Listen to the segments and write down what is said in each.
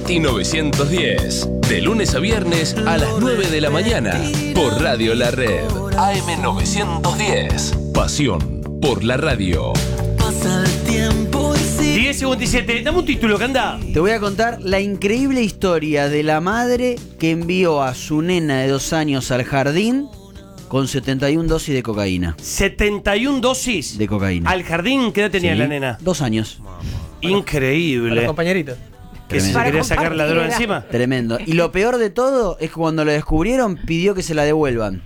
Noti910. De lunes a viernes a las 9 de la mañana. Por Radio La Red. AM910. Pasión por la radio. Pasa el tiempo y sí. 10:57. Dame un título, Canda. Te voy a contar la increíble historia de la madre que envió a su nena de 2 años al jardín con 71 dosis de cocaína. 71 dosis De cocaína. al jardín. ¿Qué edad tenía Sí, la nena? 2 años. Increíble. Compañeritos. Que se Tremendo. quería sacar la droga encima. Tremendo. Y lo peor de todo es que cuando lo descubrieron pidió que se la devuelvan.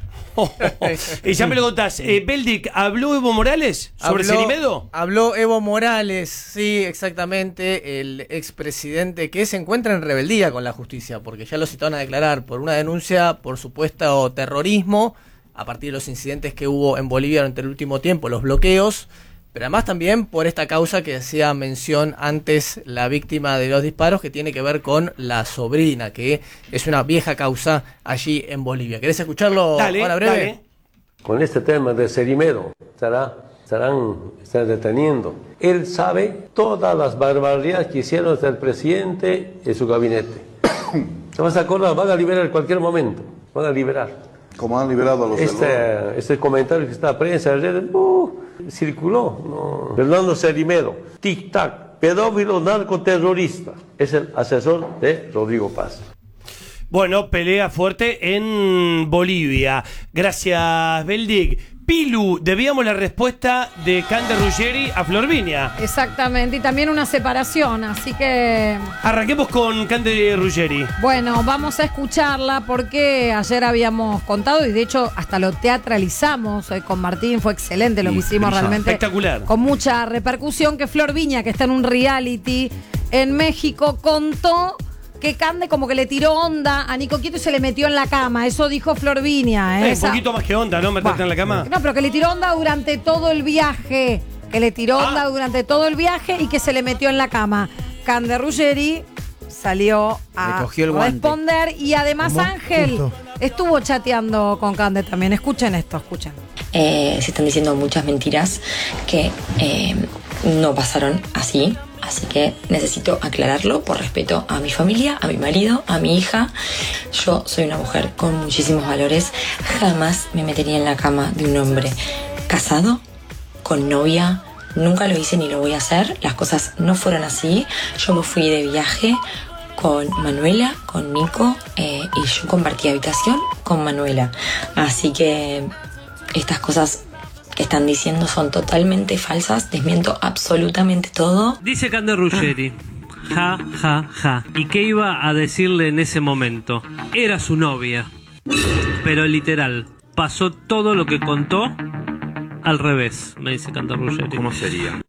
Y ya me lo contás. Beldic, ¿habló Evo Morales sobre Cerimedo? Habló Evo Morales, sí, exactamente, el expresidente que se encuentra en rebeldía con la justicia, porque ya lo citaron a declarar por una denuncia por supuesto terrorismo, a partir de los incidentes que hubo en Bolivia durante el último tiempo, los bloqueos, pero además también por esta causa que hacía mención antes la víctima de los disparos, que tiene que ver con la sobrina, que es una vieja causa allí en Bolivia. ¿Querés escucharlo ahora breve? Dale. Con este tema de Cerimedo, están deteniendo. Él sabe todas las barbaridades que hicieron el presidente y su gabinete. Se vas a acordar, van a liberar en cualquier momento, van a liberar. Como han liberado a los Este comentario que está en prensa, circuló. No. Fernando Cerimedo, tic-tac, pedófilo narcoterrorista, es el asesor de Rodrigo Paz. Bueno, pelea fuerte en Bolivia. Gracias, Beldic. Pilu, debíamos la respuesta de Cande Ruggeri a Florvinia. Exactamente, y también una separación, así que... Arranquemos con Cande Ruggeri. Bueno, vamos a escucharla porque ayer habíamos contado y de hecho hasta lo teatralizamos con Martín, fue excelente lo que hicimos realmente. Espectacular. Con mucha repercusión, que Flor Viña, que está en un reality en México, contó que Cande como que le tiró onda a Nico Quieto y se le metió en la cama. Eso dijo Flor Viña. Un poquito más que onda, ¿no? Meterte en la cama. No, pero que le tiró onda durante todo el viaje. Que le tiró onda durante todo el viaje y que se le metió en la cama. Cande Ruggeri salió a responder. Y además Ángel estuvo chateando con Cande también. Escuchen esto, escuchen. Se están diciendo muchas mentiras que no pasaron así. Así que necesito aclararlo por respeto a mi familia, a mi marido, a mi hija. Yo soy una mujer con muchísimos valores. Jamás me metería en la cama de un hombre casado, con novia. Nunca lo hice ni lo voy a hacer. Las cosas no fueron así. Yo me fui de viaje con Manuela, con Nico, y yo compartí habitación con Manuela. Así que estas cosas que están diciendo son totalmente falsas, desmiento absolutamente todo. Dice Cande Ruggeri, ja, ja, ja. ¿Y qué iba a decirle en ese momento? Era su novia. Pero literal, pasó todo lo que contó al revés, me dice Cande Ruggeri. ¿Cómo sería?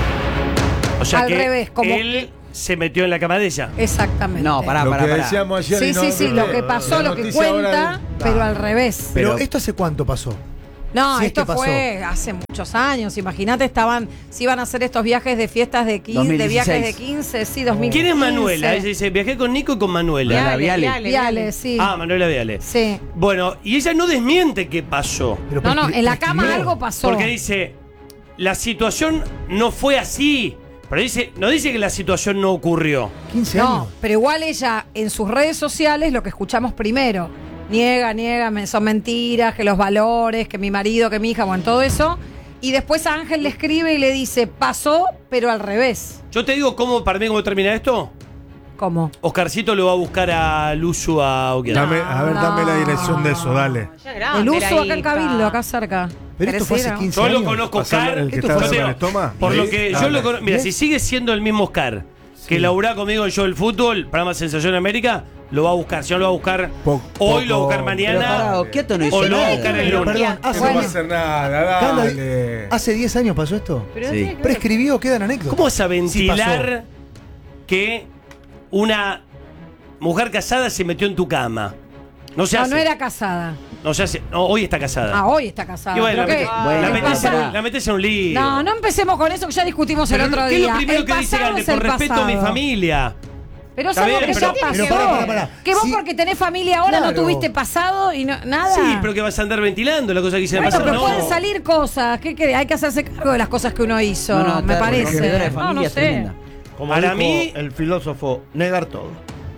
O sea al que revés, como él se metió en la cama de ella. Exactamente. No, pará. Decíamos ayer. Sí, lo que pasó, lo que cuenta, pero al revés. Pero ¿esto hace cuánto pasó? No, Sí, esto ¿qué pasó? fue hace muchos años. Imagínate, si iban a hacer estos viajes de fiestas de 15, 2016. de viajes de 15, sí, 2015. ¿Quién es Manuela? Ella dice, viajé con Nico y con Manuela. Viale, sí. Ah, Manuela Viale. Sí. Bueno, y ella no desmiente qué pasó. No, en la cama algo pasó. Porque dice, la situación no fue así. Pero no dice que la situación no ocurrió. 15 años. No, pero igual ella en sus redes sociales, lo que escuchamos primero, niega, son mentiras, que los valores, que mi marido, que mi hija, bueno, todo eso. Y después Ángel le escribe y le dice, pasó, pero al revés. Yo te digo para mí cómo termina esto. ¿Cómo? Oscarcito lo va a buscar a Luzu a Oquia. Dame la dirección de eso, dale. El uso acá en Cabildo, acá cerca. Pero esto fue hace 15 Yo años. lo conozco, Oscar. ¿El que está en el estómago? Por lo que yo lo conozco. Mira, si sigue siendo el mismo Oscar que laburá conmigo en Yo del Fútbol, programa Sensación América, lo va a buscar. Si no lo va a buscar hoy, lo va a buscar mañana. O lo va a buscar el lunes. Perdón, no va a hacer nada, dale. ¿Hace 10 años pasó esto? Sí. Prescribió, quedan anécdotas. ¿Cómo vas a ventilar que una mujer casada se metió en tu cama? No se hace. No era casada. No se hace. No, hoy está casada. Ah, hoy está casada. Y bueno, ¿Pero la metes en un lío. No empecemos con eso que ya discutimos el otro ¿Qué día. es lo primero El que dice pasado Gante? es el Por respeto a mi pasado. familia. Pero es Está algo bien, que pero- ya pasó. Pero pará. Que vos Sí. porque tenés familia ahora Claro. no tuviste pasado y nada. Sí, pero que vas a andar ventilando la cosa que hice en el Bueno, pasado. pero No. pueden salir cosas. ¿Qué? Hay que hacerse cargo de las cosas que uno hizo, me rompedora parece. de familia No sé. tremenda. Como Para dijo mí- el filósofo, negar todo.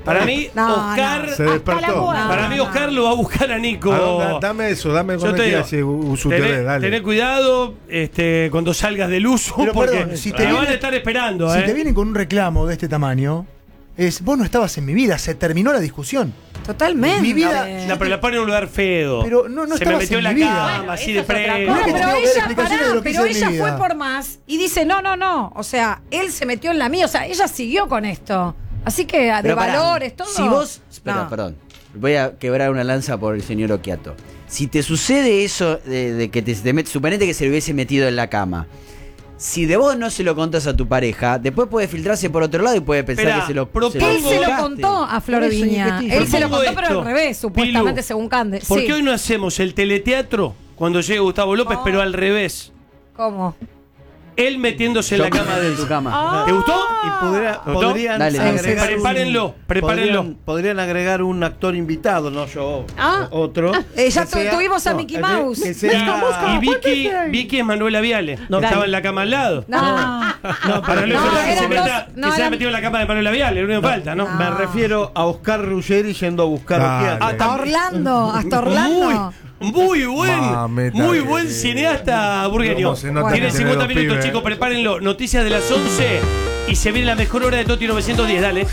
Para mí, Oscar. Se despertó. Para mí, Oscar lo va a buscar a Nico. Dame eso, dame Yo te digo, dale. Tené cuidado cuando salgas del uso, pero porque perdón, si te van a estar esperando. Si te vienen con un reclamo de este tamaño, vos no estabas en mi vida, se terminó la discusión. Totalmente. Mi vida. No, pero la pone en un lugar feo. Pero no se me metió en la cama, así de preso. No, pero ella fue por más y dice, no. O sea, él se metió en la mía. O sea, ella siguió con esto. Así que de valores, todo. Si vos. Perdón. Voy a quebrar una lanza por el señor Occhiato. Si te sucede eso de que te metes, suponete que se lo hubiese metido en la cama. Si de vos no se lo contás a tu pareja, después puede filtrarse por otro lado y puede pensar que se lo Él se lo contó a Flor Viña. Él se lo contó, pero al revés, supuestamente, según Cande. ¿Por qué hoy no hacemos el teleteatro cuando llegue Gustavo López, pero al revés? ¿Cómo? Él metiéndose en la cama de tu cama. ¿Te gustó? Y podrían agregar prepárenlo. Podrían agregar un actor invitado, no yo, otro. Ya tuvimos a Mickey Mouse. Y Vicky es Manuela Viale. Estaba en la cama al lado. Para que se haya metido en la cama de Manuela Viale, lo único que falta, ¿no? Me refiero a Oscar Ruggeri yendo a buscar hasta Orlando. Muy buen cineasta burgueño. Tiene 50 minutos, chicos, prepárenlo. Noticias de las 11 y se viene la mejor hora de Toti 910, dale.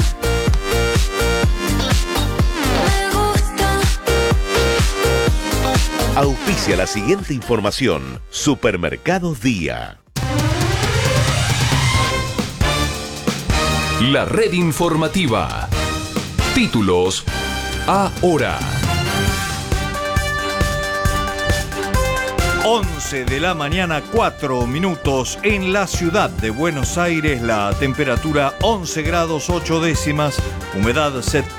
Auspicia la siguiente información. Supermercados Día. La red informativa. Títulos ahora. 11 de la mañana, 4 minutos. En la ciudad de Buenos Aires, la temperatura 11 grados 8 décimas, humedad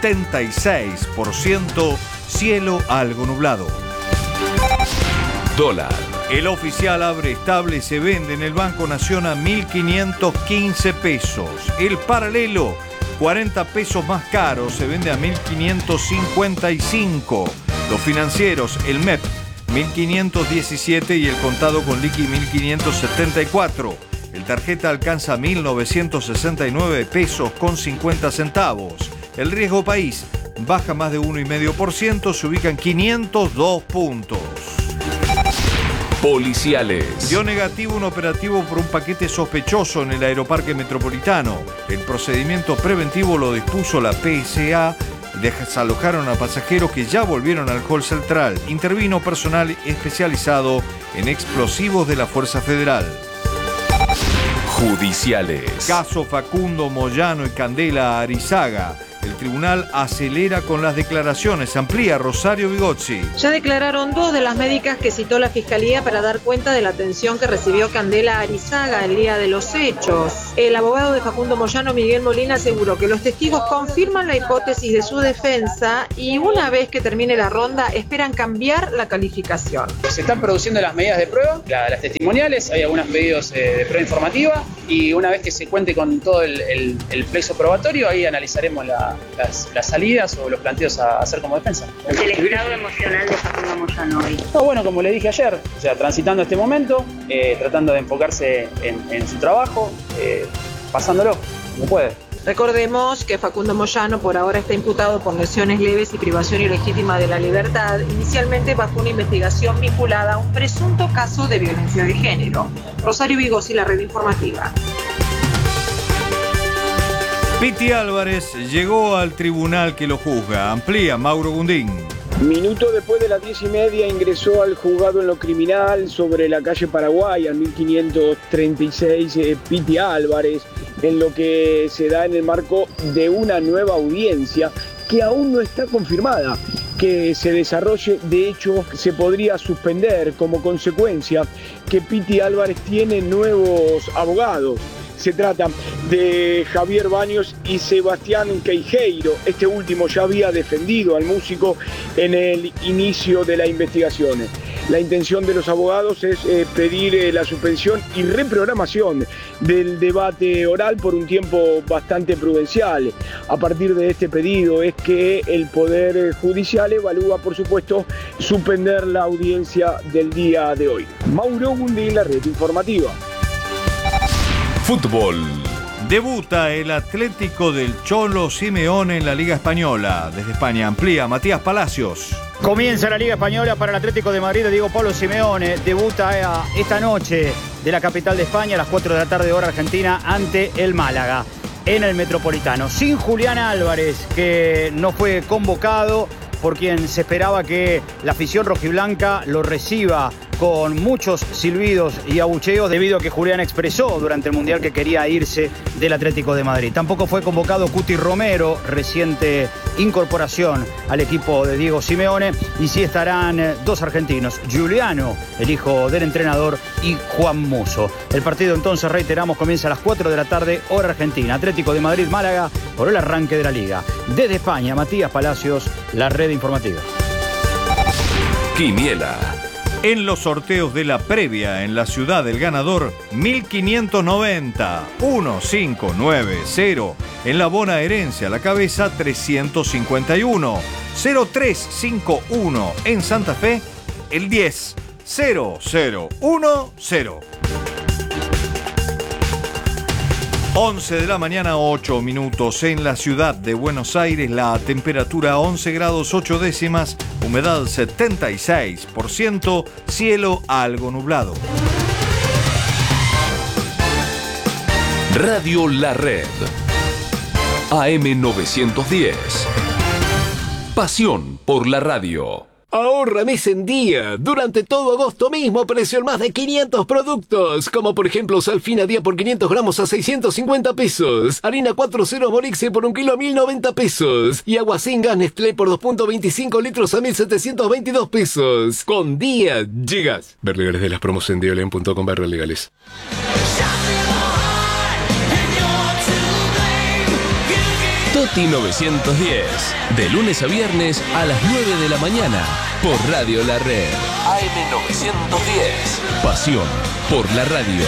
76%, cielo algo nublado. Dólar. El oficial abre estable y se vende en el Banco Nación a 1.515 pesos. El paralelo, 40 pesos más caro, se vende a 1.555. Los financieros, el MEP, 1.517 y el contado con liqui 1.574. El tarjeta alcanza 1.969 pesos con 50 centavos. El riesgo país baja más de 1,5%, se ubica en 502 puntos. Policiales. Dio negativo un operativo por un paquete sospechoso en el Aeroparque Metropolitano. El procedimiento preventivo lo dispuso la PSA. Desalojaron a pasajeros que ya volvieron al hall central. Intervino personal especializado en explosivos de la Fuerza Federal. Judiciales. Caso Facundo Moyano y Candela Arizaga. El tribunal acelera con las declaraciones. Amplía Rosario Vigozzi. Ya declararon dos de las médicas que citó la Fiscalía para dar cuenta de la atención que recibió Candela Arizaga el día de los hechos. El abogado de Facundo Moyano, Miguel Molina, aseguró que los testigos confirman la hipótesis de su defensa y una vez que termine la ronda esperan cambiar la calificación. Se están produciendo las medidas de prueba, las testimoniales, hay algunos pedidos de prueba informativa y una vez que se cuente con todo el plexo probatorio, ahí analizaremos las salidas o los planteos a hacer como defensa. ¿El estado emocional de Facundo Moyano hoy? No, bueno, como le dije ayer, o sea, transitando este momento, tratando de enfocarse en su trabajo, pasándolo como puede. Recordemos que Facundo Moyano por ahora está imputado por lesiones leves y privación ilegítima de la libertad, inicialmente bajo una investigación vinculada a un presunto caso de violencia de género. Rosario Vigozzi, la red informativa. Piti Álvarez llegó al tribunal que lo juzga. Amplía Mauro Gundín. Minuto después de las 10:30 ingresó al juzgado en lo criminal sobre la calle Paraguay, al 1536, Piti Álvarez, en lo que se da en el marco de una nueva audiencia que aún no está confirmada, que se desarrolle. De hecho, se podría suspender como consecuencia que Piti Álvarez tiene nuevos abogados. Se trata de Javier Baños y Sebastián Queijeiro. Este último ya había defendido al músico en el inicio de la investigación. La intención de los abogados es pedir la suspensión y reprogramación del debate oral por un tiempo bastante prudencial. A partir de este pedido es que el Poder Judicial evalúa, por supuesto, suspender la audiencia del día de hoy. Mauro Gundín, la red informativa. Fútbol. Debuta el Atlético del Cholo Simeone en la Liga Española. Desde España amplía Matías Palacios. Comienza la Liga Española para el Atlético de Madrid de Diego Pablo Simeone. Debuta esta noche de la capital de España a las 4 de la tarde hora argentina ante el Málaga en el Metropolitano. Sin Julián Álvarez, que no fue convocado, por quien se esperaba que la afición rojiblanca lo reciba con muchos silbidos y abucheos debido a que Julián expresó durante el Mundial que quería irse del Atlético de Madrid. Tampoco fue convocado Cuti Romero, reciente incorporación al equipo de Diego Simeone, y sí estarán dos argentinos, Giuliano, el hijo del entrenador, y Juan Musso. El partido entonces, reiteramos, comienza a las 4 de la tarde, hora argentina. Atlético de Madrid-Málaga por el arranque de la Liga. Desde España, Matías Palacios, la red informativa. Quiniela. En los sorteos de la previa en la ciudad del ganador, 1590, 1590. En la bonaerense a la cabeza, 351, 0351. En Santa Fe, el 10, 0010. 11 de la mañana, 8 minutos. En la ciudad de Buenos Aires, la temperatura 11 grados 8 décimas, humedad 76%, cielo algo nublado. Radio La Red. AM 910. Pasión por la radio. Ahorra mes en día. Durante todo agosto mismo precio en más de 500 productos. Como por ejemplo Salfina día por 500 gramos a 650 pesos. Harina 4.0 Morixe por 1 kilo a 1090 pesos. Y agua sin gas Nestlé por 2.25 litros a 1722 pesos. Con día llegas. Ver legales de las promos en diolen.com/legales. Toti 910. De lunes a viernes a las 9 de la mañana. Por Radio La Red. AM 910. Pasión por la radio.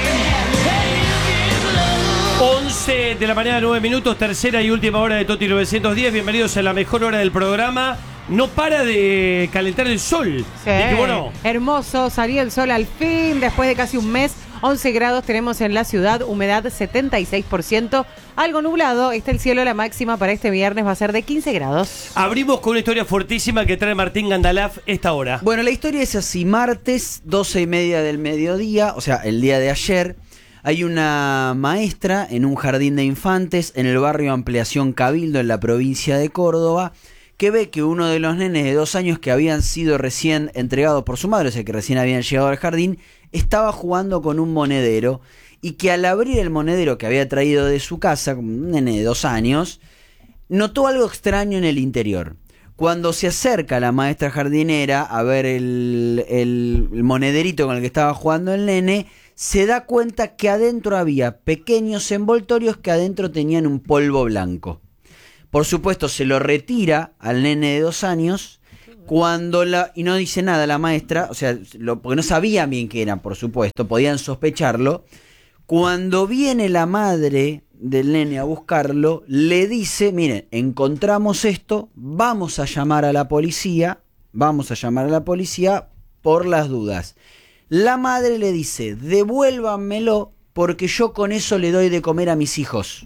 11 de la mañana, 9 minutos. Tercera y última hora de Toti 910. Bienvenidos a la mejor hora del programa. No para de calentar el sol. Sí. Hermoso. Salió el sol al fin después de casi un mes. 11 grados tenemos en la ciudad, humedad 76%, algo nublado, está el cielo, la máxima para este viernes va a ser de 15 grados. Abrimos con una historia fuertísima que trae Martín Gandalaf esta hora. Bueno, la historia es así, martes, 12:30 del mediodía, o sea, el día de ayer, hay una maestra en un jardín de infantes en el barrio Ampliación Cabildo, en la provincia de Córdoba, que ve que uno de los nenes de 2 años que habían sido recién entregados por su madre, o sea, que recién habían llegado al jardín, estaba jugando con un monedero y que al abrir el monedero que había traído de su casa, como un nene de 2 años, notó algo extraño en el interior. Cuando se acerca la maestra jardinera a ver el monederito con el que estaba jugando el nene, se da cuenta que adentro había pequeños envoltorios que adentro tenían un polvo blanco. Por supuesto, se lo retira al nene de 2 años. Y no dice nada la maestra, o sea, porque no sabían bien qué eran, por supuesto, podían sospecharlo. Cuando viene la madre del nene a buscarlo, le dice, miren, encontramos esto, vamos a llamar a la policía por las dudas. La madre le dice, devuélvanmelo porque yo con eso le doy de comer a mis hijos.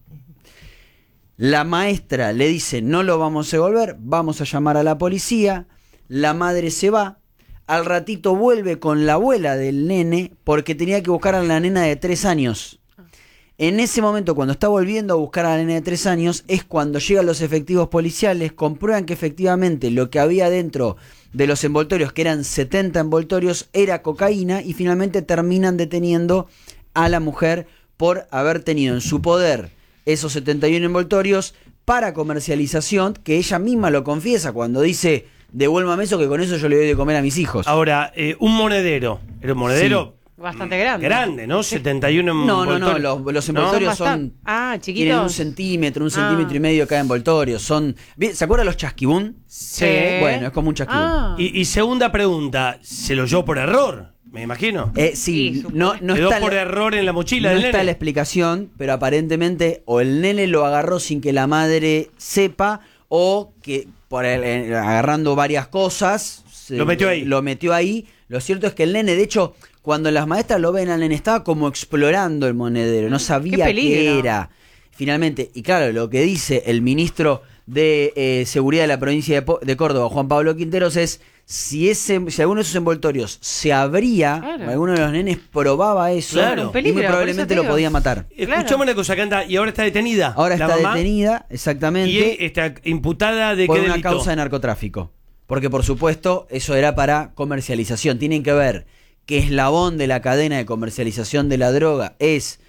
La maestra le dice, no lo vamos a devolver, vamos a llamar a la policía. La madre se va, al ratito vuelve con la abuela del nene porque tenía que buscar a la nena de 3 años. En ese momento, cuando está volviendo a buscar a la nena de 3 años, es cuando llegan los efectivos policiales, comprueban que efectivamente lo que había dentro de los envoltorios, que eran 70 envoltorios, era cocaína, y finalmente terminan deteniendo a la mujer por haber tenido en su poder esos 71 envoltorios para comercialización, que ella misma lo confiesa cuando dice, devuélvame eso que con eso yo le doy de comer a mis hijos. Ahora, un monedero, era un monedero... Sí. Bastante grande. Grande, ¿no? 71 envoltorios. No, los envoltorios son... chiquitos. Tienen 1 centímetro, 1,5 centímetros cada envoltorio. ¿Se acuerdan los chasquibún? Sí. Bueno, es como un chasquibún. Y segunda pregunta, ¿se lo llevó por error? Me imagino. Sí, no quedó está por error en la mochila del nene. No está la explicación, pero aparentemente o el nene lo agarró sin que la madre sepa, o que agarrando varias cosas lo metió ahí. Lo cierto es que el nene, de hecho, cuando las maestras lo ven al nene, estaba como explorando el monedero, no sabía qué era. Finalmente, y claro, lo que dice el ministro de Seguridad de la provincia de Córdoba, Juan Pablo Quinteros, es si alguno de esos envoltorios se abría, alguno de los nenes probaba eso, y muy probablemente lo podía matar. Escuchame una cosa, Canda, y ahora está detenida. Ahora está detenida, exactamente. Y está imputada de por qué una delito. causa de narcotráfico. Porque por supuesto, eso era para comercialización. Tienen que ver qué eslabón de la cadena de comercialización de la droga es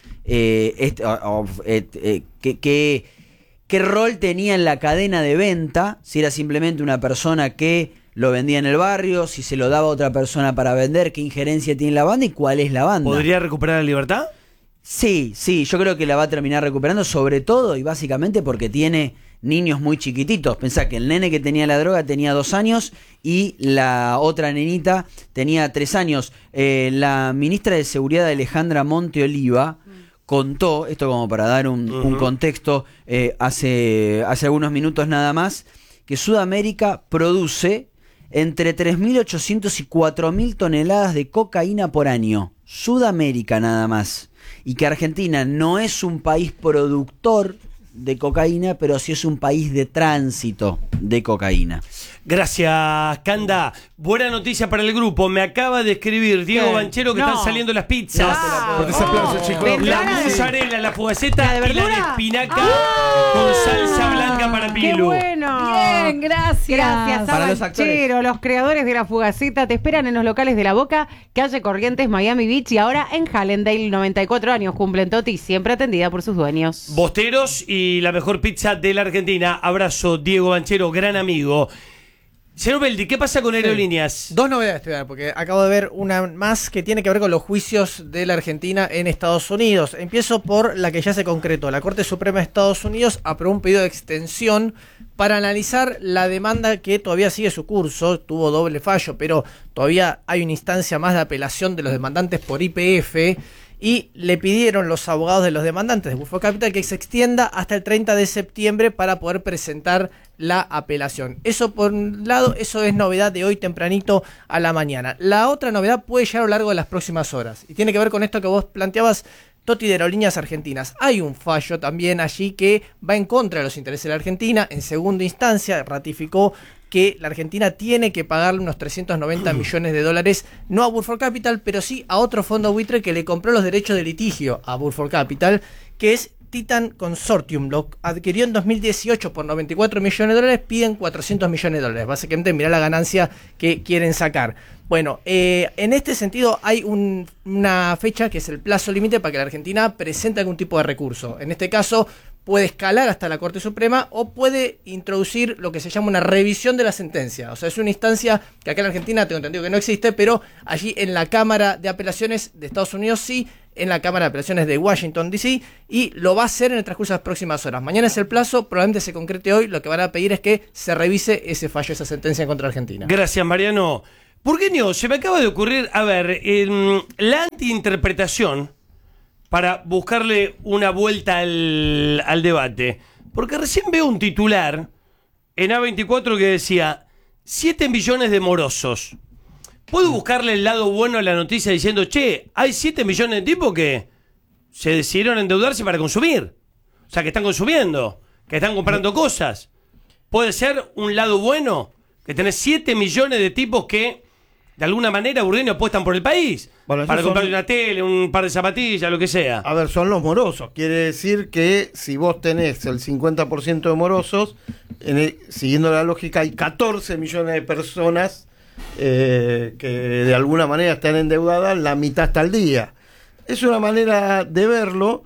qué rol tenía en la cadena de venta, si era simplemente una persona que lo vendía en el barrio, si se lo daba a otra persona para vender, qué injerencia tiene la banda y cuál es la banda. ¿Podría recuperar la libertad? Sí, yo creo que la va a terminar recuperando, sobre todo y básicamente porque tiene niños muy chiquititos. Pensá que el nene que tenía la droga tenía 2 años y la otra nenita tenía 3 años. La ministra de Seguridad, Alejandra Monte Oliva, contó, esto como para dar un contexto, hace algunos minutos nada más, que Sudamérica produce entre 3.800 y 4.000 toneladas de cocaína por año. Sudamérica nada más. Y que Argentina no es un país productor de cocaína, pero sí es un país de tránsito de cocaína. Gracias, Canda. Buena noticia para el grupo. Me acaba de escribir Diego Banchero que están saliendo las pizzas. Por ese aplauso, chicos. La mozzarella, la fugaceta y la de espinaca con salsa blanca para Pilu. ¡Qué bueno! Bien, gracias. Gracias Para a los Banchero, los creadores de la fugaceta. Te esperan en los locales de La Boca, calle Corrientes, Miami Beach, y ahora en Hallandale. 94 años cumplen Toti, siempre atendida por sus dueños. Bosteros y la mejor pizza de la Argentina. Abrazo, Diego Banchero, gran amigo. Señor Beldi, ¿qué pasa con Aerolíneas? 2 novedades te voy a dar, porque acabo de ver una más que tiene que ver con los juicios de la Argentina en Estados Unidos. Empiezo por la que ya se concretó. La Corte Suprema de Estados Unidos aprobó un pedido de extensión para analizar la demanda que todavía sigue su curso. Tuvo doble fallo, pero todavía hay una instancia más de apelación de los demandantes por YPF. Y le pidieron los abogados de los demandantes de Burford Capital que se extienda hasta el 30 de septiembre para poder presentar la apelación. Eso por un lado, eso es novedad de hoy tempranito a la mañana. La otra novedad puede llegar a lo largo de las próximas horas y tiene que ver con esto que vos planteabas, Toti, de Aerolíneas Argentinas. Hay un fallo también allí que va en contra de los intereses de la Argentina. En segunda instancia ratificó que la Argentina tiene que pagarle unos 390 millones de dólares, no a Burford Capital, pero sí a otro fondo buitre que le compró los derechos de litigio a Burford Capital, que es Titan Consortium. Lo adquirió en 2018 por 94 millones de dólares, piden 400 millones de dólares. Básicamente, mirá la ganancia que quieren sacar. Bueno, en este sentido hay una fecha que es el plazo límite para que la Argentina presente algún tipo de recurso. En este caso, puede escalar hasta la Corte Suprema o puede introducir lo que se llama una revisión de la sentencia. O sea, es una instancia que acá en Argentina tengo entendido que no existe, pero allí en la Cámara de Apelaciones de Estados Unidos sí, en la Cámara de Apelaciones de Washington, D.C., y lo va a hacer en el transcurso de las próximas horas. Mañana es el plazo, probablemente se concrete hoy. Lo que van a pedir es que se revise ese fallo, esa sentencia contra Argentina. Gracias, Mariano. Burgueño, se me acaba de ocurrir, a ver, la antiinterpretación para buscarle una vuelta al debate. Porque recién veo un titular en A24 que decía 7 millones de morosos. ¿Puedo buscarle el lado bueno a la noticia diciendo, che, hay 7 millones de tipos que se decidieron endeudarse para consumir? O sea, que están consumiendo, que están comprando cosas. ¿Puede ser un lado bueno? Que tenés 7 millones de tipos que, de alguna manera, Burgueño, apuestan por el país. Bueno, para comprarle una tele, un par de zapatillas, lo que sea. A ver, son los morosos. Quiere decir que si vos tenés el 50% de morosos, siguiendo la lógica, hay 14 millones de personas que de alguna manera están endeudadas, la mitad está al día. Es una manera de verlo.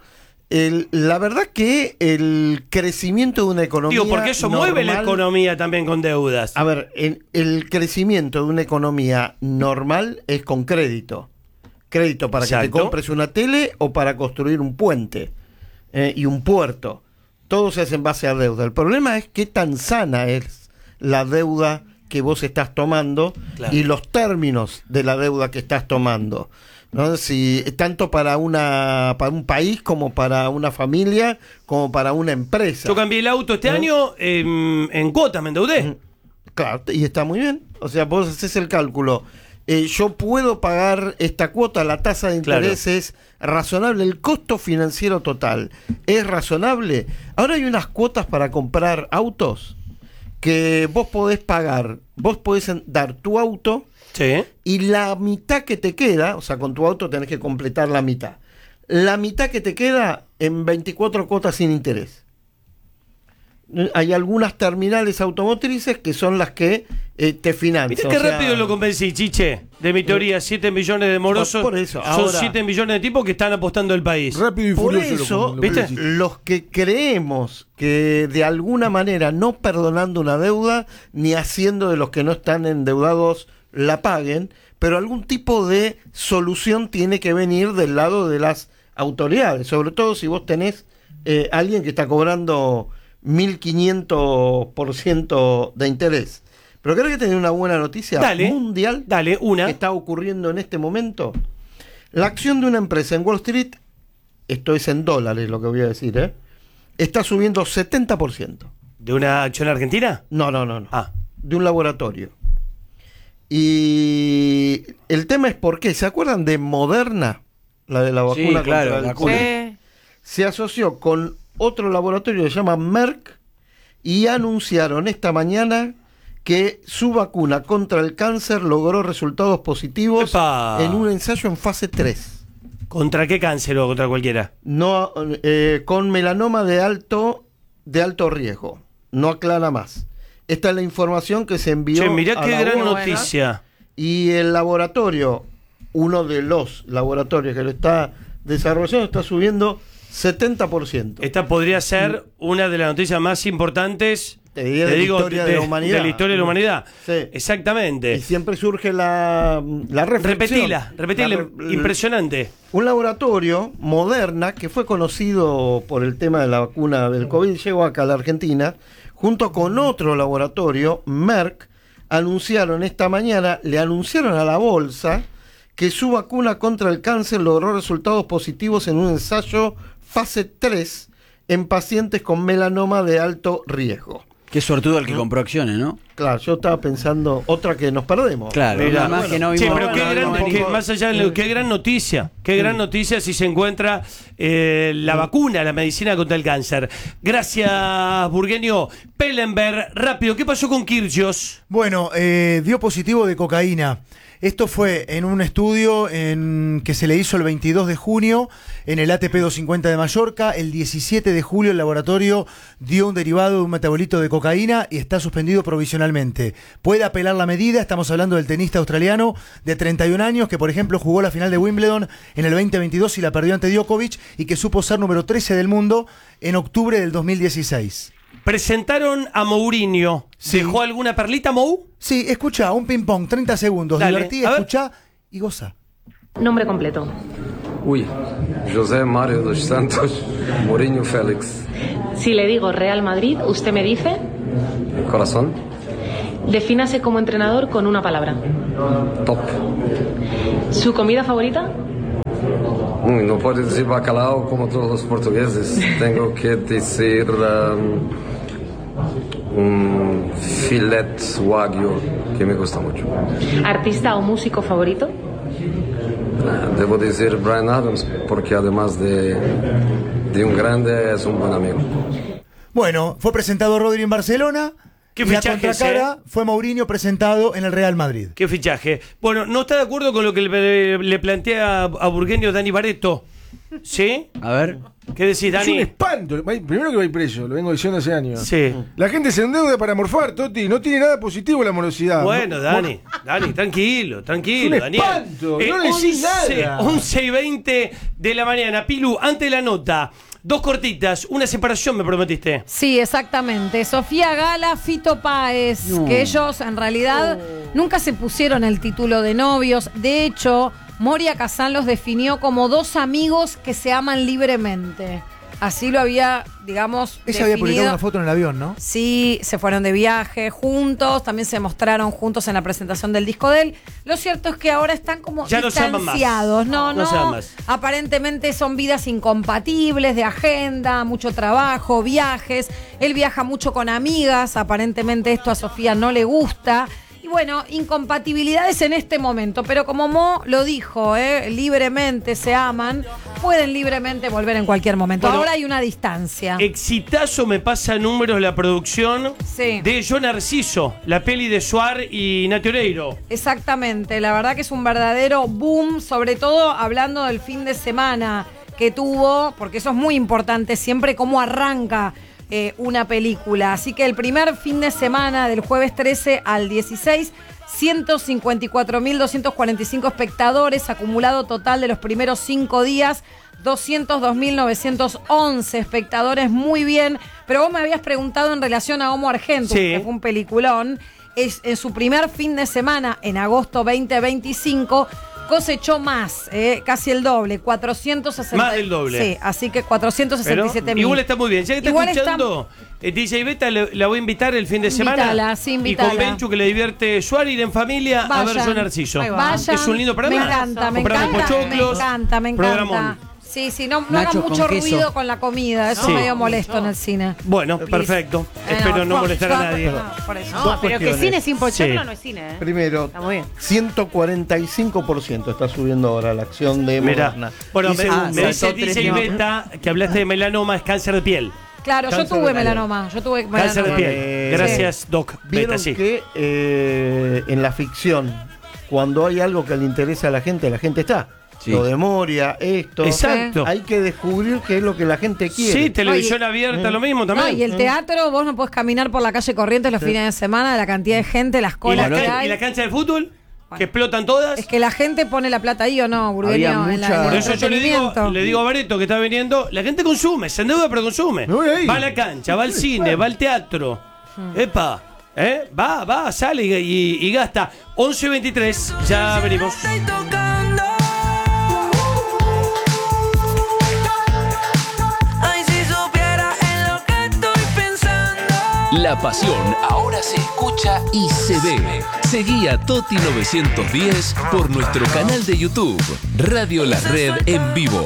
La verdad que el crecimiento de una economía... Digo, porque eso normal, mueve la economía también con deudas. A ver, el crecimiento de una economía normal es con crédito. Crédito para que te compres una tele o para construir un puente y un puerto. Todo se hace en base a deuda. El problema es qué tan sana es la deuda que vos estás tomando, claro, y los términos de la deuda que estás tomando, ¿no? Si tanto para un país como para una familia como para una empresa. Yo cambié el auto este año en cuotas, me endeudé. Claro, y está muy bien. O sea, vos haces el cálculo yo puedo pagar esta cuota, la tasa de interés es razonable, el costo financiero total es razonable. Ahora hay unas cuotas para comprar autos que vos podés pagar, vos podés dar tu auto y la mitad que te queda, o sea, con tu auto tenés que completar la mitad que te queda en 24 cuotas sin interés. Hay algunas terminales automotrices que son las que te financian. Mirá qué rápido lo convencí, Chiche. De mi teoría, 7 millones de morosos. Por eso, son ahora, 7 millones de tipos que están apostando el país. Rápido y por furioso. eso, ¿viste? Los que creemos que de alguna manera, no perdonando una deuda, ni haciendo de los que no están endeudados la paguen, pero algún tipo de solución tiene que venir del lado de las autoridades. Sobre todo si vos tenés alguien que está cobrando 1500% de interés. Pero creo que tenés una buena noticia mundial que está ocurriendo en este momento. La acción de una empresa en Wall Street, esto es en dólares lo que voy a decir, está subiendo 70%. ¿De una acción argentina? No. De un laboratorio. Y el tema es por qué. ¿Se acuerdan de Moderna? La de la vacuna contra el COVID. Se asoció con otro laboratorio que se llama Merck y anunciaron esta mañana que su vacuna contra el cáncer logró resultados positivos en un ensayo en fase 3. ¿Contra qué cáncer o contra cualquiera? No, con melanoma de alto riesgo. No aclara más. Esta es la información que se envió. Mirá qué gran noticia. Y el laboratorio, uno de los laboratorios que lo está desarrollando, está subiendo 70%. Esta podría ser una de las noticias más importantes de la historia de la humanidad. De la historia de la humanidad. Sí. Exactamente. Y siempre surge la reflexión. Repetila. Impresionante. Un laboratorio, Moderna, que fue conocido por el tema de la vacuna del COVID, llegó acá a la Argentina, junto con otro laboratorio, Merck, esta mañana, le anunciaron a la bolsa que su vacuna contra el cáncer logró resultados positivos en un ensayo fase 3 en pacientes con melanoma de alto riesgo. Qué sortudo el que compró acciones, ¿no? Claro, yo estaba pensando otra que nos perdemos. Claro, más que no vimos. Pero más allá de qué gran noticia. Qué gran noticia si se encuentra la vacuna, la medicina contra el cáncer. Gracias, Burgueño. Pellenberg, rápido, ¿qué pasó con Kyrgios? Bueno, dio positivo de cocaína. Esto fue en un estudio que se le hizo el 22 de junio en el ATP 250 de Mallorca. El 17 de julio el laboratorio dio un derivado de un metabolito de cocaína y está suspendido provisionalmente. Puede apelar la medida. Estamos hablando del tenista australiano de 31 años que, por ejemplo, jugó la final de Wimbledon en el 2022 y la perdió ante Djokovic y que supo ser número 13 del mundo en octubre del 2016. Presentaron a Mourinho. ¿Dejó alguna perlita, Mou? Sí, escucha, un ping-pong, 30 segundos. Dale, Divertí, escucha y goza. Nombre completo. José Mario dos Santos Mourinho Félix. Si le digo Real Madrid, ¿usted me dice? Corazón. Defínase como entrenador con una palabra. Top. ¿Su comida favorita? No puedo decir bacalao como todos los portugueses. Tengo que decir un filet wagyu que me gusta mucho. ¿Artista o músico favorito? Debo decir Bryan Adams porque además de un grande es un buen amigo. Bueno, fue presentado Rodri en Barcelona. ¿Qué y la fichaje contracara fue Mourinho presentado en el Real Madrid. ¿Qué fichaje? Bueno, ¿no está de acuerdo con lo que le plantea a Burgueño Dani Barreto? ¿Sí? A ver. ¿Qué decís, Dani? Es un espanto. Primero que va a ir preso, lo vengo diciendo hace años. Sí. La gente se endeuda para morfar, Toti. No tiene nada positivo la morosidad. Bueno, Dani, tranquilo, Es un espanto, Daniel. no le decís nada. 11:20 de la mañana. Pilu, antes de la nota, dos cortitas, una separación me prometiste. Sí, exactamente. Sofía Gala, Fito Páez, que ellos en realidad nunca se pusieron el título de novios. De hecho, Moria Kazan los definió como dos amigos que se aman libremente. Así lo había, digamos, Ella había publicado una foto en el avión, ¿no? Sí, se fueron de viaje juntos, también se mostraron juntos en la presentación del disco de él. Lo cierto es que ahora están como ya distanciados. No se aman más. Aparentemente son vidas incompatibles de agenda, mucho trabajo, viajes. Él viaja mucho con amigas, aparentemente esto a Sofía no le gusta. Y bueno, incompatibilidades en este momento, pero como Mo lo dijo, libremente se aman, pueden libremente volver en cualquier momento. Bueno, ahora hay una distancia. Exitazo me pasa números la producción de Yo Narciso, la peli de Suar y Nati Oreiro. Exactamente, la verdad que es un verdadero boom, sobre todo hablando del fin de semana que tuvo, porque eso es muy importante siempre, cómo arranca una película. Así que el primer fin de semana del jueves 13 al 16, 154.245 espectadores, acumulado total de los primeros 5 días, 202.911 espectadores, muy bien. Pero vos me habías preguntado en relación a Homo Argentum, que fue un peliculón. En su primer fin de semana, en agosto 2025, cosechó más, casi el doble, 460. Más del doble. Sí, así que 467.000. Igual está muy bien. Ya que está escuchando, DJ Beta la voy a invitar el fin de semana. Invítala, sí, invítala. Y con Benchu, que le divierte Suar, ir en familia a ver Yo Narciso. Vayan. Es un lindo programa. Me encanta, me encanta. Programón. Sí, no hagan mucho ruido con la comida, eso es medio molesto en el cine. Bueno, perfecto. Espero no molestar a nadie. Por eso. No, pero que cine sin pochoclo no es cine. Primero, 145% está subiendo ahora la acción de Moderna. Bueno, me dice DJ Beta que hablaste de melanoma, es cáncer de piel. Claro, yo tuve melanoma. Cáncer de piel. Gracias, Doc. Vieron que en la ficción, cuando hay algo que le interesa a la gente está. Lo de Moria, esto. Exacto. Hay que descubrir qué es lo que la gente quiere. Sí, televisión abierta, lo mismo también. No, y el teatro, vos no podés caminar por la calle Corrientes los fines de semana, de la cantidad de gente, las colas que hay. ¿Y la cancha de fútbol? Que explotan todas. Es que la gente pone la plata ahí o no, Burgueño. Por eso yo le digo a Bareto que está viniendo, la gente consume, se endeuda pero consume. Va a la cancha, va al cine, va al teatro. Epa, va, sale y gasta. 11:23, ya venimos. La pasión ahora se escucha y se ve. Seguí a Toti 910 por nuestro canal de YouTube, Radio La Red en vivo.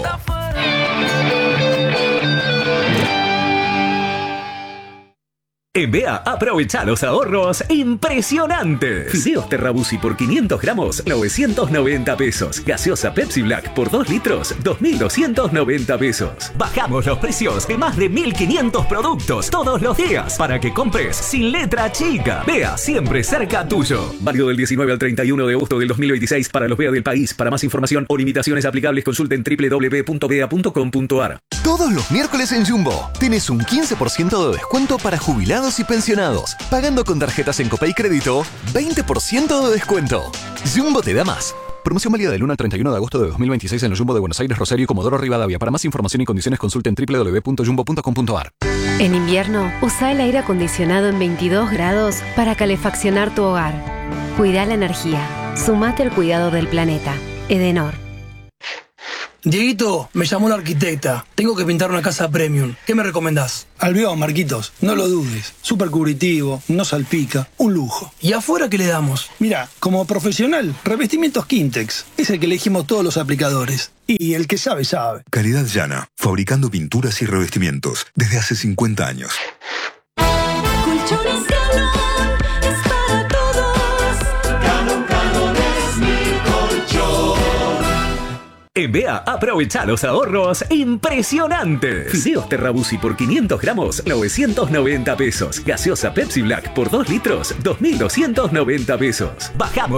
En BEA, aprovecha los ahorros impresionantes. Fideos Terrabusi por 500 gramos, 990 pesos. Gaseosa Pepsi Black por 2 litros, 2.290 pesos. Bajamos los precios de más de 1.500 productos todos los días para que compres sin letra chica. BEA, siempre cerca tuyo. Válido del 19 al 31 de agosto del 2026 para los BEA del país. Para más información o limitaciones aplicables, consulten www.bea.com.ar. Todos los miércoles en Jumbo tenés un 15% de descuento para jubilados y pensionados. Pagando con tarjetas en Copay Crédito, 20% de descuento. Jumbo te da más. Promoción válida del 1 al 31 de agosto de 2026 en el Jumbo de Buenos Aires, Rosario y Comodoro Rivadavia. Para más información y condiciones consulten www.jumbo.com.ar. En invierno, usa el aire acondicionado en 22 grados para calefaccionar tu hogar. Cuida la energía. Sumate al cuidado del planeta. Edenor. Dieguito, me llamó la arquitecta. Tengo que pintar una casa premium. ¿Qué me recomendás? Albión, Marquitos. No lo dudes. Súper cubritivo, no salpica. Un lujo. ¿Y afuera qué le damos? Mira, como profesional, revestimientos Quintex. Es el que elegimos todos los aplicadores. Y el que sabe, sabe. Calidad llana. Fabricando pinturas y revestimientos desde hace 50 años. Colchones Galón es para todos. Galón es mi colchón. En BEA, aprovecha los ahorros impresionantes. Fideos Terrabusi por 500 gramos, 990 pesos. Gaseosa Pepsi Black por 2 litros, 2.290 pesos. Bajamos